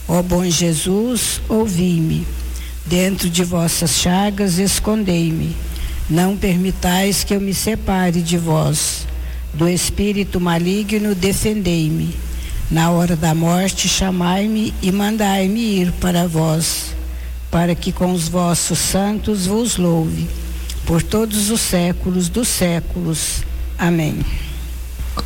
Ó bom Jesus, ouvi-me. Dentro de vossas chagas escondei-me. Não permitais que eu me separe de vós. Do espírito maligno defendei-me. Na hora da morte chamai-me e mandai-me ir para vós, para que com os vossos santos vos louve, por todos os séculos dos séculos. Amém.